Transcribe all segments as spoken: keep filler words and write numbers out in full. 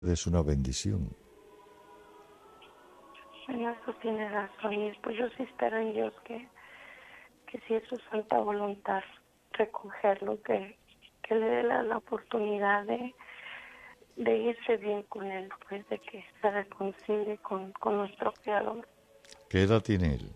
es una bendición. Señor, tú tienes razón y pues yo sí espero en Dios que, que si es su santa voluntad recogerlo, que, que le dé la, la oportunidad de, de irse bien con él, pues de que se reconcilie con, con nuestro Creador. ¿Qué edad tiene él?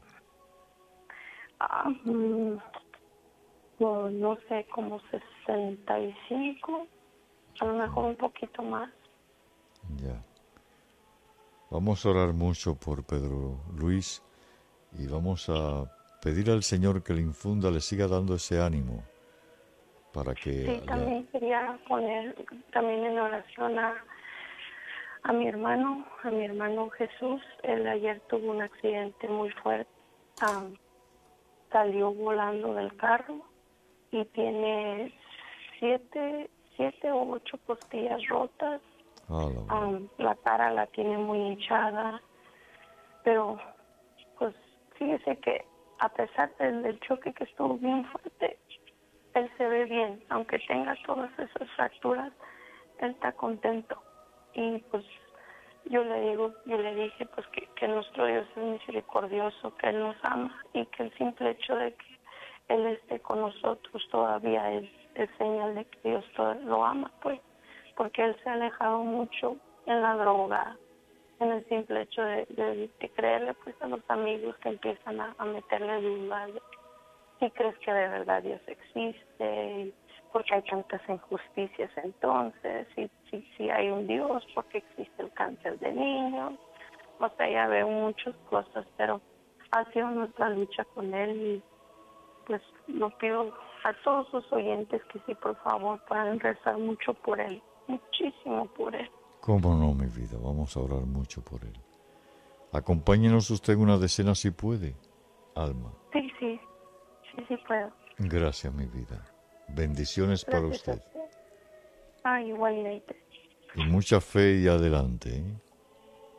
Ah, mm, no, no sé, como sesenta y cinco, a lo mejor un poquito más. Ya. Vamos a orar mucho por Pedro Luis y vamos a pedir al Señor que le infunda, le siga dando ese ánimo para que Sí, le... también quería poner también en oración a, a mi hermano, a mi hermano Jesús. Él ayer tuvo un accidente muy fuerte. Ah, salió volando del carro y tiene siete, siete o ocho costillas rotas. Alaba. Um, la cara la tiene muy hinchada, pero pues fíjese que a pesar del, del choque que estuvo bien fuerte, él se ve bien, aunque tenga todas esas fracturas, él está contento. Y pues yo le digo, yo le dije pues que, que nuestro Dios es misericordioso, que Él nos ama y que el simple hecho de que Él esté con nosotros todavía es, es señal de que Dios todo, lo ama, pues, porque Él se ha alejado mucho en la droga, en el simple hecho de, de, de creerle pues a los amigos que empiezan a, a meterle dudas de si crees que de verdad Dios existe, porque hay tantas injusticias entonces, si, si, si hay un Dios, porque existe el cáncer de niños, o sea, ya veo muchas cosas, pero ha sido nuestra lucha con Él y pues lo pido a todos sus oyentes que sí, por favor, puedan rezar mucho por Él, muchísimo por Él. ¿Cómo no, mi vida? Vamos a orar mucho por él. Acompáñenos usted en una decena si puede, Alma. Sí, sí, sí, sí puedo. Gracias, mi vida. Bendiciones para Gracias a usted. usted. Ah, igualmente. Y mucha fe y adelante, ¿eh?